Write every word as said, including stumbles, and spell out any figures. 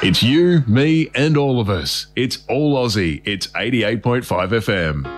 It's you, me, and all of us. It's all Aussie. It's eighty-eight point five F M.